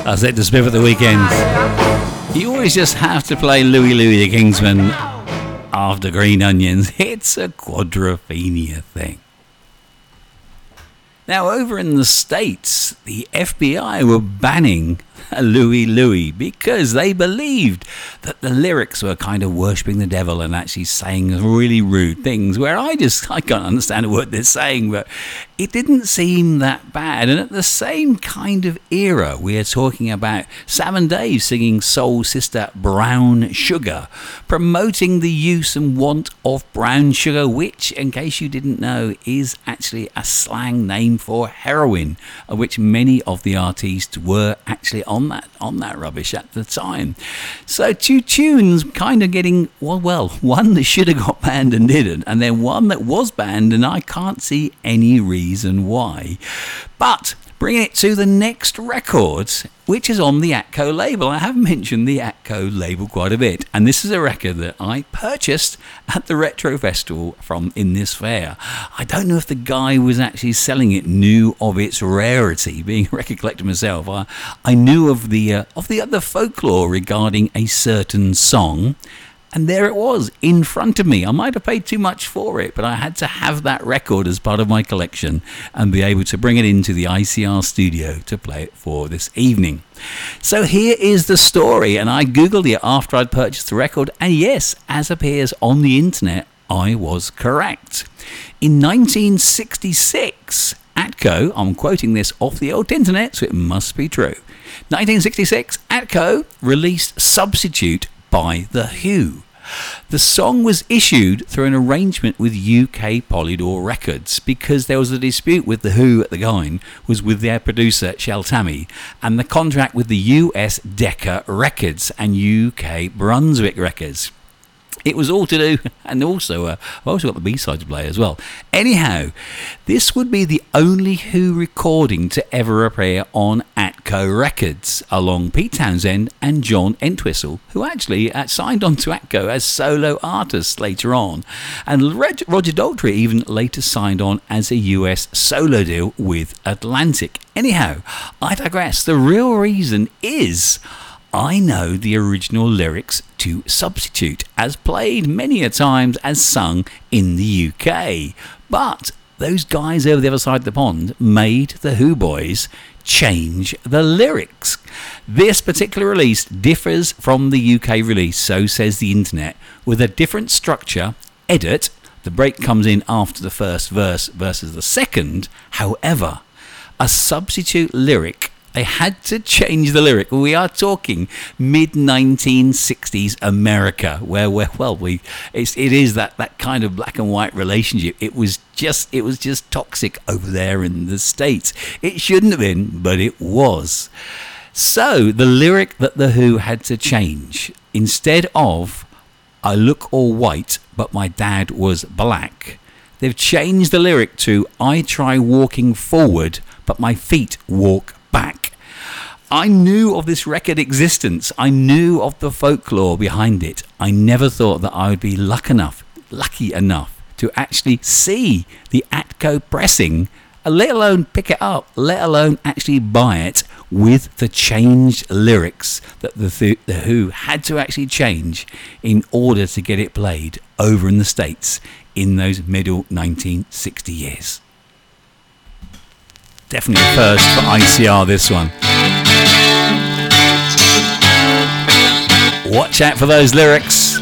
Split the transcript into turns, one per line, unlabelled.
That's it, the Spiff at the weekend. You always just have to play Louie Louie the Kingsman after Green Onions. It's a Quadrophenia thing. Now, over in the States, the FBI were banning Louie Louie because they believed that the lyrics were kind of worshipping the devil and actually saying really rude things, where I can't understand a word they're saying, but it didn't seem that bad. And at the same kind of era, we are talking about Sam and Dave singing Soul Sister Brown Sugar, promoting the use and want of brown sugar, which, in case you didn't know, is actually a slang name for heroin, of which many of the artists were actually on that rubbish at the time. So two tunes kind of getting, well, one that should have got banned and didn't, and then one that was banned, and I can't see any reason why. But bringing it to the next record, which is on the Atco label. I have mentioned the Atco label quite a bit, and this is a record that I purchased at the Retro Festival from In This Fair. I don't know if the guy was actually selling it knew of its rarity. Being a record collector myself, I knew of the other folklore regarding a certain song. And there it was, in front of me. I might have paid too much for it, but I had to have that record as part of my collection and be able to bring it into the ICR studio to play it for this evening. So here is the story, and I googled it after I'd purchased the record, and yes, as appears on the internet, I was correct. In 1966, Atco, I'm quoting this off the old internet, so it must be true. 1966, Atco released Substitute by The Who. The song was issued through an arrangement with UK Polydor Records because there was a dispute with The Who at the time was with their producer Shel Tammy, and the contract with the US Decca Records and UK Brunswick Records. It was all to do, and also I've also got the B-side to play as well. Anyhow, this would be the only Who recording to ever appear on Atco Records, along Pete Townsend and John Entwistle, who actually signed on to Atco as solo artists later on. And Roger Daltrey even later signed on as a US solo deal with Atlantic. Anyhow, I digress. The real reason is I know the original lyrics to Substitute, as played many a times as sung in the UK. But those guys over the other side of the pond made the Who boys change the lyrics. This particular release differs from the UK release, so says the internet, with a different structure, edit. The break comes in after the first verse versus the second. However, a substitute lyric, they had to change the lyric. We are talking mid-1960s America, where it is that kind of black and white relationship. It was just toxic over there in the States. It shouldn't have been, but it was. So the lyric that the Who had to change, instead of "I look all white, but my dad was black," they've changed the lyric to "I try walking forward, but my feet walk back." I knew of this record existence. I knew of the folklore behind it. I never thought that I would be lucky enough to actually see the Atco pressing, let alone pick it up, let alone actually buy it with the changed lyrics that the Who had to actually change in order to get it played over in the States in those middle 1960 years. Definitely a first for ICR, this one. Watch out for those lyrics.